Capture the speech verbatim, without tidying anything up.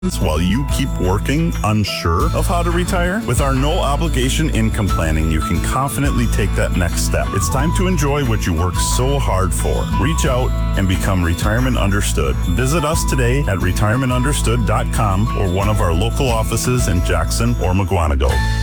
while you keep working, unsure of how to retire? With our no-obligation income planning, you can confidently take that next step. It's time to enjoy what you work so hard for. Reach out and become Retirement Understood. Visit us today at retirement understood dot com or one of our local offices in Jackson or Mukwonago.